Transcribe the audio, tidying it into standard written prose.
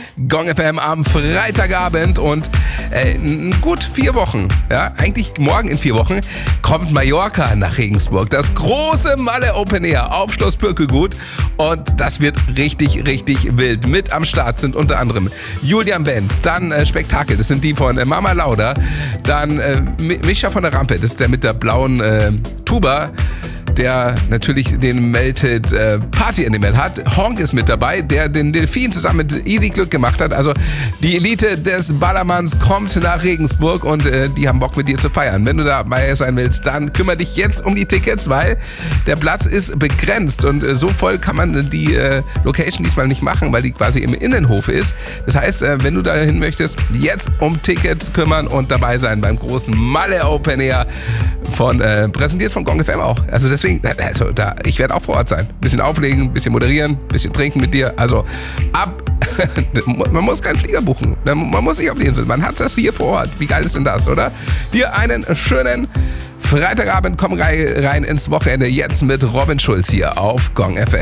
Gong FM am Freitagabend und in gut 4 Wochen, ja, eigentlich morgen in 4 Wochen, kommt Mallorca nach Regensburg. Das große Malle Open Air auf Schloss Pürkelgut und das wird richtig, richtig wild. Mit am Start sind unter anderem Julian Benz, dann Spektakel, das sind die von Mama Lauda, dann Mischa von der Rampe, das ist der mit der blauen Tuba, der natürlich den Melted Party Animal hat. Honk ist mit dabei, der den Delfin zusammen mit Easy Glück gemacht hat. Also die Elite des Ballermanns kommt nach Regensburg und die haben Bock mit dir zu feiern. Wenn du dabei sein willst, dann kümmere dich jetzt um die Tickets, weil der Platz ist begrenzt und so voll kann man die Location diesmal nicht machen, weil die quasi im Innenhof ist. Das heißt, wenn du dahin möchtest, jetzt um Tickets kümmern und dabei sein beim großen Malle Open Air präsentiert von Gong FM auch. Also deswegen, ich werde auch vor Ort sein. Ein bisschen auflegen, ein bisschen moderieren, ein bisschen trinken mit dir. Also man muss keinen Flieger buchen. Man muss nicht auf die Insel. Man hat das hier vor Ort. Wie geil ist denn das, oder? Dir einen schönen Freitagabend. Komm rein ins Wochenende jetzt mit Robin Schulz hier auf Gong FM.